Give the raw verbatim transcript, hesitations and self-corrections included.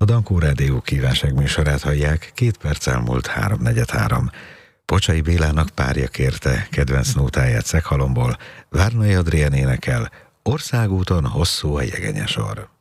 Dankó Rádió kívánság műsorát hallják, két perc elmúlt háromnegyed három. Pocsai Bélának párja kérte kedvenc nótáját Szeghalomból, Várnai Adrián énekel, Országúton hosszú a jegenyesor.